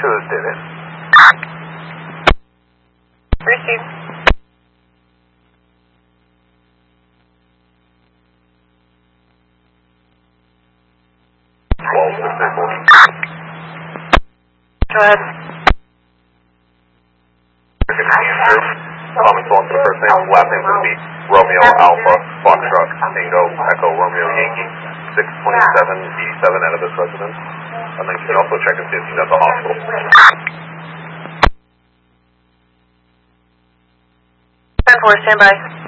this, David. Receive. Go ahead. Comments on to the first name, last name would be Romeo Alpha Foxtrot Tango Echo Romeo Yankee 62787 Annabis residence. And then you can also check and see if he's at the hospital. 10-4, stand by.